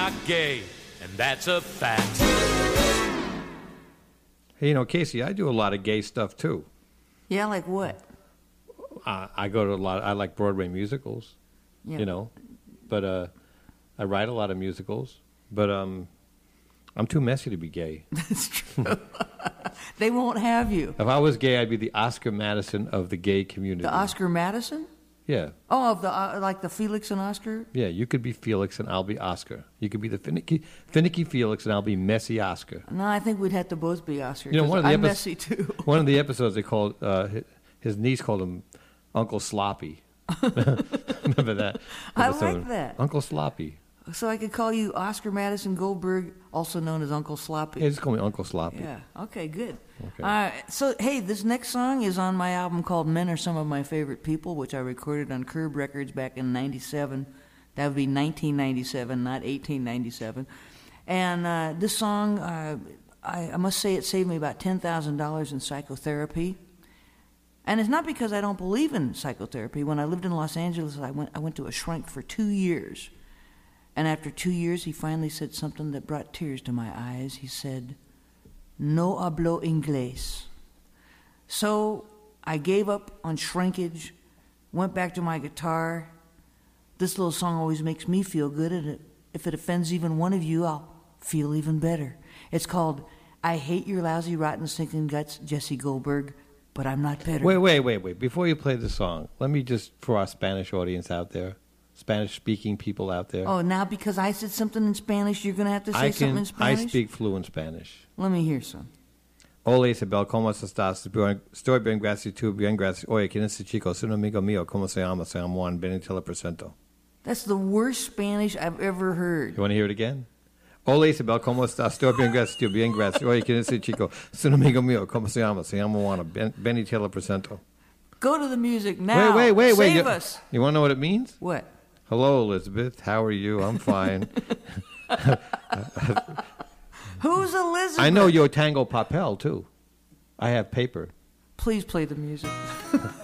not gay, and that's a fact. Hey, you know, Casey, I do a lot of gay stuff too. Yeah, like what? I go to a lot. I like Broadway musicals. Yeah. You know, but I write a lot of musicals. But I'm too messy to be gay. That's true. They won't have you. If I was gay, I'd be the Oscar Madison of the gay community. The Oscar Madison? Yeah. Oh, of the like the Felix and Oscar? Yeah, you could be Felix and I'll be Oscar. You could be the finicky Felix and I'll be messy Oscar. No, I think we'd have to both be Oscar. You know, one of the I'm messy too. One of the episodes they called his niece called him Uncle Sloppy. Remember that? I episode? like that. Uncle Sloppy. So I could call you Oscar Madison Goldberg, also known as Uncle Sloppy. Yeah, just call me Uncle Sloppy. Yeah. Okay, good. Okay. So, hey, this next song is on my album called Men Are Some of My Favorite People, which I recorded on Curb Records back in 97. That would be 1997, not 1897. And this song, I must say it saved me about $10,000 in psychotherapy. And it's not because I don't believe in psychotherapy. When I lived in Los Angeles, I went to a shrink for 2 years. And after 2 years, he finally said something that brought tears to my eyes. He said, "No hablo inglés." So I gave up on shrinkage, went back to my guitar. This little song always makes me feel good, and if it offends even one of you, I'll feel even better. It's called "I Hate Your Lousy, Rotten, Stinking Guts, Jesse Goldberg, but I'm Not Better." Wait. Before you play the song, let me just, for our Spanish audience out there, Spanish-speaking people out there. Oh, now because I said something in Spanish, you're going to have to say something in Spanish? I speak fluent Spanish. Let me hear some. Hola Isabel, ¿cómo estás? Estoy bien, gracias. Tú bien, gracias. Oye, ¿quién es ese chico? Es un amigo mío. ¿Cómo se llama? Se llama Juan. Ven y te lo presento. That's the worst Spanish I've ever heard. You want to hear it again? Hola Isabel, ¿cómo estás? Estoy bien, gracias. Tú bien, gracias. Oye, ¿quién es ese chico? Es un amigo mío. ¿Cómo se llama? Se llama Juan. Ven y te lo presento. Go to the music now. Wait. Save us. You want to know what it means? What? Hello, Elizabeth. How are you? I'm fine. Who's Elizabeth? I know your tango papel, too. I have paper. Please play the music.